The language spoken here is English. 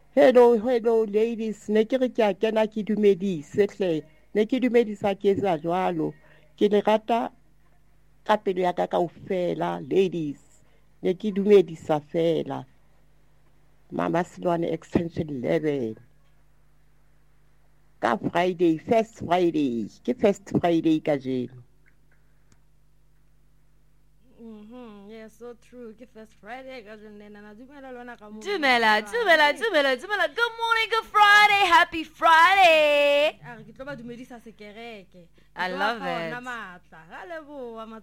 Hello, hello, ladies. Ne ke re ke a kena ke dumedise hle. Ne ke dumedisa ke etsa jwalo. Ke le rata ka pelo ya ka kaofela, ladies. Ne ke dumedisa fela. Mama Silwane Extension 11. Ka Friday, first Friday. Ke first Friday kajeno. Yes, so true. Ke first Friday ka jone na dumela lona ka mo. Dumela. Good morning, good Friday, happy Friday. Ke tlo ba dumedisa sekereke. I love it. Na matla. Ha leboa